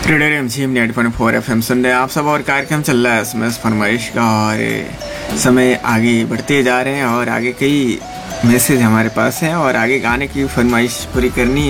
Radio MCM 90.4 FM सुन रहे हैं आप सब। और कार्यक्रम चल रहा है एसएमएस फरमाइश का और समय आगे बढ़ते जा रहे हैं और आगे कई मैसेज हमारे पास हैं और आगे गाने की फरमाइश पूरी करनी है।